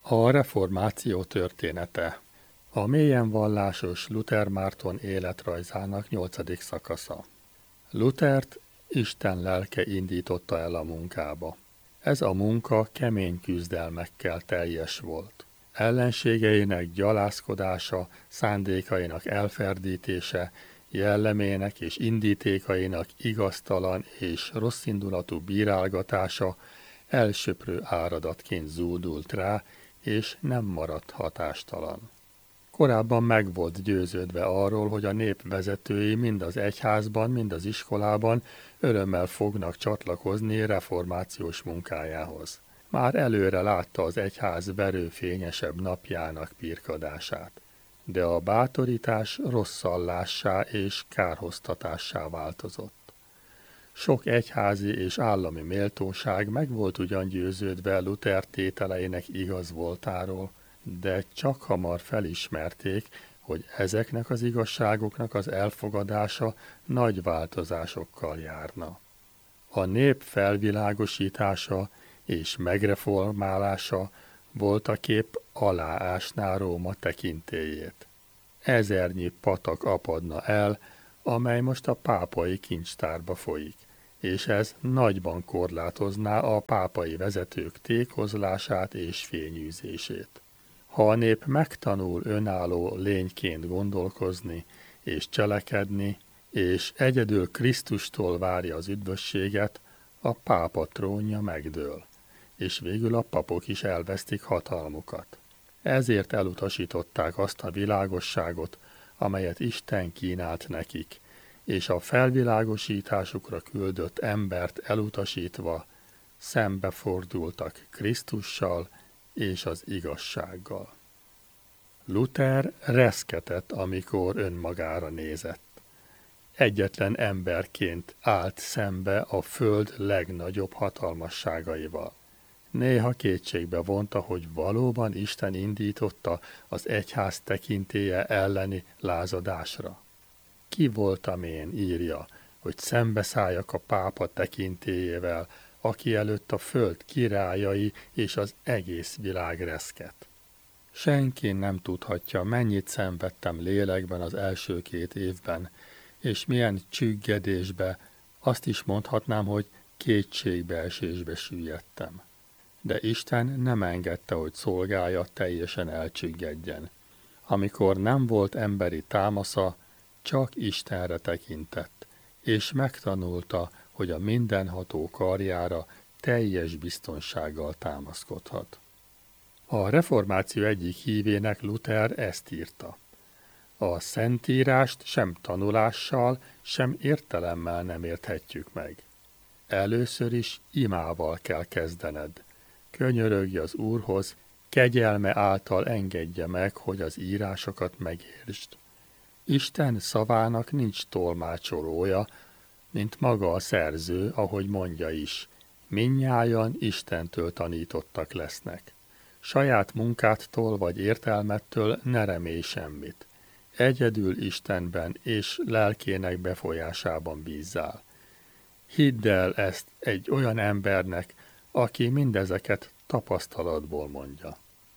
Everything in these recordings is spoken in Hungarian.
A reformáció története. A mélyen vallásos Luther Márton életrajzának 8. szakasza. Luthert Isten lelke indította el a munkába. Ez a munka kemény küzdelmekkel teljes volt. Ellenségeinek gyalázkodása, szándékainak elferdítése, jellemének és indítékainak igaztalan és rosszindulatú bírálgatása elsöprő áradatként zúdult rá, és nem maradt hatástalan. Korábban meg volt győződve arról, hogy a nép vezetői mind az egyházban, mind az iskolában örömmel fognak csatlakozni reformációs munkájához. Már előre látta az egyház verőfényesebb napjának pirkadását. De a bátorítás rosszallássá és kárhoztatássá változott. Sok egyházi és állami méltóság meg volt ugyan győződve Luther tételeinek igaz voltáról, de csak hamar felismerték, hogy ezeknek az igazságoknak az elfogadása nagy változásokkal járna. A nép felvilágosítása és megreformálása voltaképp aláásná Róma tekintélyét. Ezernyi patak apadna el, amely most a pápai kincstárba folyik, és ez nagyban korlátozná a pápai vezetők tékozlását és fényűzését. Ha a nép megtanul önálló lényként gondolkozni és cselekedni, és egyedül Krisztustól várja az üdvösséget, a pápa trónja megdől, és végül a papok is elvesztik hatalmukat. Ezért elutasították azt a világosságot, amelyet Isten kínált nekik, és a felvilágosításukra küldött embert elutasítva szembefordultak Krisztussal és az igazsággal. Luther reszketett, amikor önmagára nézett. Egyetlen emberként állt szembe a föld legnagyobb hatalmasságaival. Néha kétségbe vonta, hogy valóban Isten indította az egyház tekintélye elleni lázadásra. Ki voltam én, írja, hogy szembeszálljak a pápa tekintélyével, aki előtt a föld királyai és az egész világ reszket. Senki nem tudhatja, mennyit szenvedtem lélekben az első 2 évben, és milyen csüggedésbe, azt is mondhatnám, hogy kétségbeesésbe süllyedtem. De Isten nem engedte, hogy szolgája teljesen elcsüggedjen. Amikor nem volt emberi támasza, csak Istenre tekintett, és megtanulta, hogy a mindenható karjára teljes biztonsággal támaszkodhat. A reformáció egyik hívének Luther ezt írta: a Szentírást sem tanulással, sem értelemmel nem érthetjük meg. Először is imával kell kezdened. Könyörögj az Úrhoz, kegyelme által engedje meg, hogy az írásokat megértsd. Isten szavának nincs tolmácsolója, mint maga a szerző, ahogy mondja is. Mindnyájan Istentől tanítottak lesznek. Saját munkádtól vagy értelmettől ne remélj semmit. Egyedül Istenben és lelkének befolyásában bízzál. Hidd el ezt egy olyan embernek, aki mindezeket tapasztalatból mondja.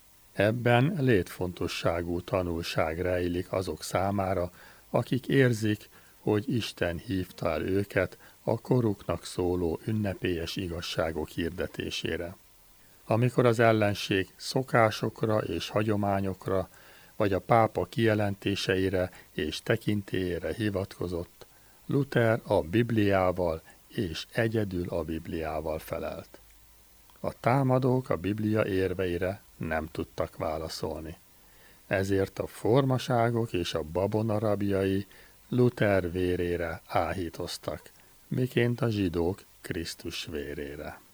Ebben létfontosságú tanulság rejlik azok számára, akik érzik, hogy Isten hívta el őket a koruknak szóló ünnepélyes igazságok hirdetésére. Amikor az ellenség szokásokra és hagyományokra, vagy a pápa kijelentéseire és tekintélyére hivatkozott, Luther a Bibliával és egyedül a Bibliával felelt. A támadók a Biblia érveire nem tudtak válaszolni. Ezért a formaságok és a babona rabjai Luther vérére áhítoztak, miként a zsidók Krisztus vérére.